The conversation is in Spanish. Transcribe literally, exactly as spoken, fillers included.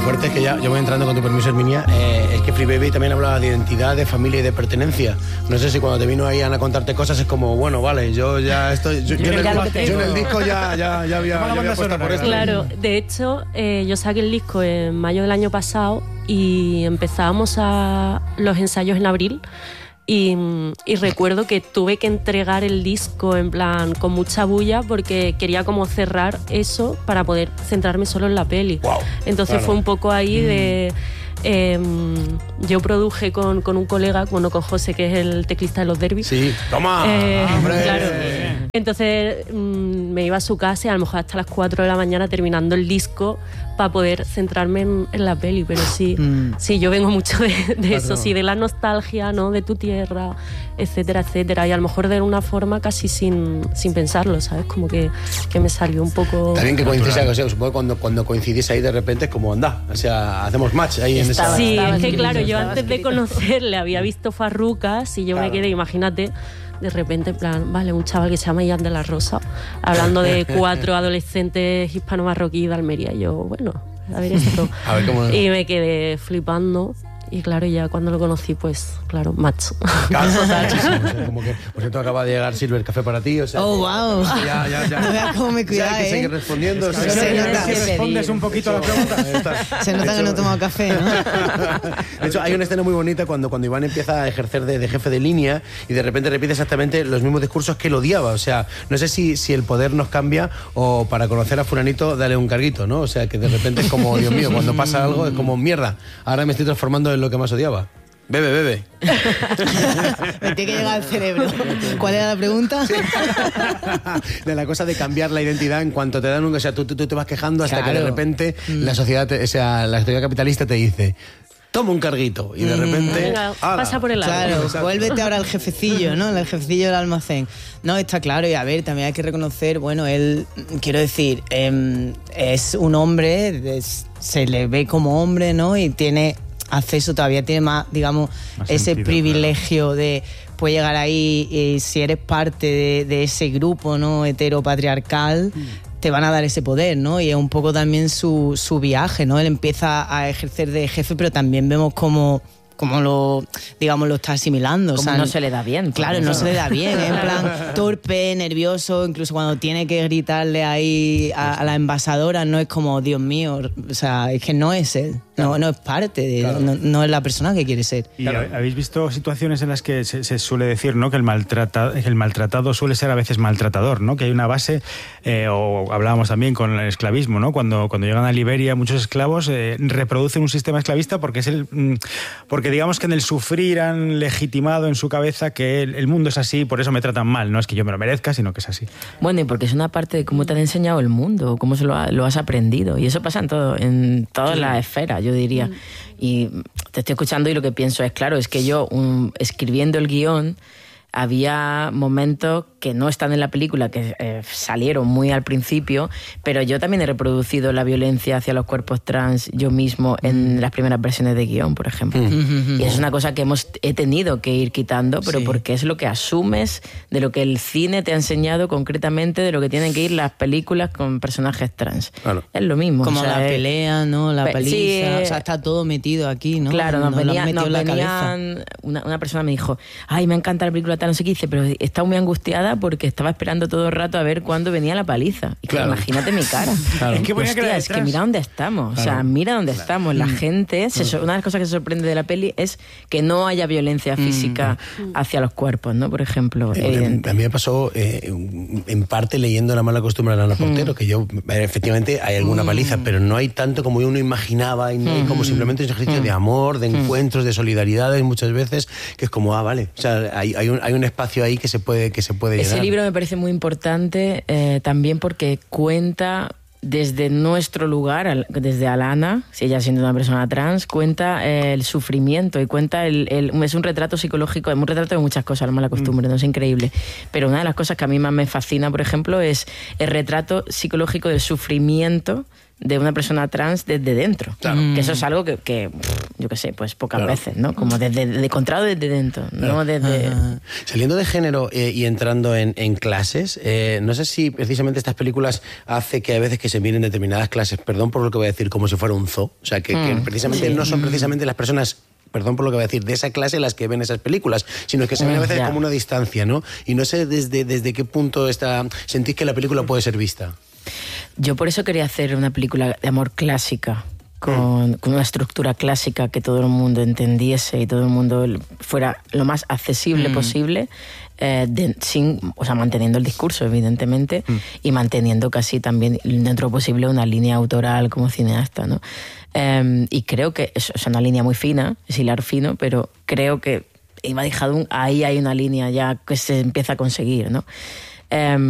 fuerte es que ya yo voy entrando con tu permiso, Herminia, eh, es que Free Baby también hablaba de identidad, de familia y de pertenencia. No sé si cuando te vino ahí Ana a contarte cosas es como, bueno, vale, yo ya estoy... Yo, yo, yo, en, el, yo en el disco ya, ya, ya había, ya había puesto por esto. Claro, de hecho, eh, yo saqué el disco en mayo del año pasado y empezábamos a los ensayos en abril. Y, y recuerdo que tuve que entregar el disco en plan con mucha bulla porque quería como cerrar eso para poder centrarme solo en la peli. Wow, entonces claro. Fue un poco ahí mm. de... Eh, yo produje con, con un colega, bueno, con José, que es el teclista de los Derbys. Sí, toma, eh, hombre. Claro. Entonces mmm, me iba a su casa y a lo mejor hasta las cuatro de la mañana terminando el disco para poder centrarme en, en la peli. Pero sí, mm. sí, yo vengo mucho de, de claro. eso, sí, de la nostalgia, ¿no? De tu tierra, etcétera, etcétera. Y a lo mejor de una forma casi sin, sin pensarlo, ¿sabes? Como que, que me salió un poco... También que coincidís, o sea, supongo que cuando, cuando coincidís ahí de repente es como, anda, o sea, hacemos match ahí en esa... Sí, es que claro, yo antes de conocerle había visto Farrucas y yo claro. me quedé, imagínate, de repente, en plan, vale, un chaval que se llama Ian de la Rosa, hablando de cuatro adolescentes hispano-marroquíes de Almería. Y yo, bueno, a ver esto. A ver cómo... Y me quedé flipando. Y claro, ya cuando lo conocí, pues, claro, match. Claro, como que, por cierto, acaba de llegar Silver Café para ti, o sea... ¡Oh, wow! Ya, ya, ya. No veas cómo me cuida, ya hay que ¿eh? seguir respondiendo. Es que se, se nota. Si respondes un poquito a la pregunta. Se nota que no he tomado café, ¿no? De hecho, hay una escena muy bonita cuando, cuando Iván empieza a ejercer de, de jefe de línea y de repente repite exactamente los mismos discursos que él odiaba. O sea, no sé si, si el poder nos cambia o para conocer a fulanito dale un carguito, ¿no? O sea, que de repente es como, Dios mío, cuando pasa algo es como, mierda, ahora me estoy transformando en lo que más odiaba. Bebe, bebe. Me tiene que llegar al cerebro. ¿Cuál era la pregunta? Sí. De la cosa de cambiar la identidad en cuanto te dan un... O sea, tú, tú, tú te vas quejando hasta claro. que de repente mm. la sociedad, te, o sea, la sociedad capitalista te dice... Toma un carguito y de repente... Venga, pasa por el lado. Claro, exacto. Vuélvete ahora al jefecillo, ¿no? El jefecillo del almacén. No, está claro. Y a ver, también hay que reconocer, bueno, él, quiero decir, eh, es un hombre, es, se le ve como hombre, ¿no? Y tiene... acceso, todavía tiene más, digamos, más ese sentido, privilegio claro. de puede llegar ahí y si eres parte de, de ese grupo, ¿no? Heteropatriarcal, mm. te van a dar ese poder, ¿no? Y es un poco también su, su viaje, ¿no? Él empieza a ejercer de jefe, pero también vemos cómo como lo, digamos, lo está asimilando. Como o sea, no se le da bien. Claro, no se le da bien, ¿eh? En plan torpe, nervioso, incluso cuando tiene que gritarle ahí a, a la envasadora, no es como, Dios mío, o sea, es que no es él, no, no es parte de claro. no, no es la persona que quiere ser. Y claro. habéis visto situaciones en las que se, se suele decir, ¿no? Que el, maltrata, el maltratado suele ser a veces maltratador, ¿no? Que hay una base, eh, o hablábamos también con el esclavismo, ¿no? Cuando, cuando llegan a Liberia muchos esclavos eh, reproducen un sistema esclavista porque es el... porque digamos que en el sufrir han legitimado en su cabeza que el, el mundo es así, por eso me tratan mal, no es que yo me lo merezca, sino que es así. Bueno, y porque es una parte de cómo te han enseñado el mundo, cómo se lo, ha, lo has aprendido, y eso pasa en todo, en todas sí. las esferas, yo diría. Mm. Y te estoy escuchando y lo que pienso es, claro, es que yo, um, escribiendo el guión, había momentos que no están en la película, que eh, salieron muy al principio, pero yo también he reproducido la violencia hacia los cuerpos trans yo mismo en las primeras versiones de guión, por ejemplo. Mm. Y es una cosa que hemos, he tenido que ir quitando, pero sí. porque es lo que asumes de lo que el cine te ha enseñado concretamente, de lo que tienen que ir las películas con personajes trans. Claro. Es lo mismo. Como o sea, la es... pelea, ¿no? La paliza. Sí, eh... O sea, está todo metido aquí, ¿no? Claro, nos, nos venía, nos la venían... Una, una persona me dijo, ay, me encanta la película tal, no sé qué, dice, pero he estado muy angustiada porque estaba esperando todo el rato a ver cuándo venía la paliza. Y claro. imagínate mi cara. Claro. Es que, hostia, es que mira dónde estamos. Claro. O sea, mira dónde claro. estamos. La gente, se, una de las cosas que se sorprende de la peli es que no haya violencia física mm. hacia los cuerpos, ¿no? Por ejemplo, eh, evidente. A mí me pasó, eh, en parte, leyendo La mala costumbre de Ana Portero, mm. que yo, efectivamente, hay alguna mm. paliza, pero no hay tanto como uno imaginaba, y no hay como simplemente un ejercicio mm. de amor, de encuentros, de solidaridades, muchas veces, que es como, ah, vale, o sea, hay, hay, un, hay un espacio ahí que se puede, que se puede llenar. Ese libro me parece muy importante eh, también porque cuenta desde nuestro lugar, desde Alana, si ella siendo una persona trans, cuenta eh, el sufrimiento y cuenta el, el, es un retrato psicológico, es un retrato de muchas cosas, la mala costumbre, mm. no es increíble, pero una de las cosas que a mí más me fascina, por ejemplo, es el retrato psicológico del sufrimiento de una persona trans desde dentro, claro. que eso es algo que, que yo qué sé, pues pocas claro. veces, ¿no? Como desde de, de encontrado desde dentro, claro. no desde... Uh-huh. Saliendo de género eh, y entrando en, en clases, eh, no sé si precisamente estas películas hace que a veces que se miren determinadas clases, perdón por lo que voy a decir, como si fuera un zoo, o sea, que, mm. que precisamente sí. no son precisamente las personas... perdón por lo que voy a decir, de esa clase las que ven esas películas, sino que se ven a veces yeah. como una distancia, ¿no? Y no sé desde, desde qué punto está, sentís que la película puede ser vista. Yo por eso quería hacer una película de amor clásica, con, mm. con una estructura clásica que todo el mundo entendiese y todo el mundo fuera lo más accesible mm. posible, eh, de, sin, o sea, manteniendo el discurso, evidentemente, mm. y manteniendo casi también dentro de lo posible una línea autoral como cineasta, ¿no? Um, y creo que es, es una línea muy fina, es hilar fino, pero creo que Ibn Khaldun, ahí hay una línea ya que se empieza a conseguir, ¿no? Um,